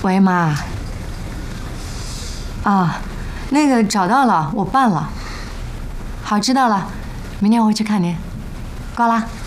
喂，妈。啊，那个找到了，我办了。好，知道了，明天我会去看您。挂了。